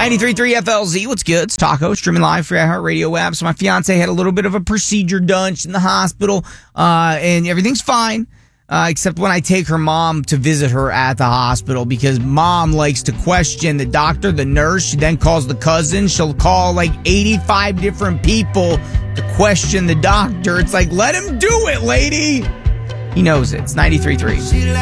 93.3 FLZ, what's good? It's Taco, streaming live for iHeartRadio app. So my fiance had a little bit of a procedure done. She's in the hospital, and everything's fine, except when I take her mom to visit her at the hospital, because mom likes to question the doctor, the nurse. She then calls the cousin. She'll call like 85 different people to question the doctor. It's like, let him do it, lady. He knows it. It's 93.3.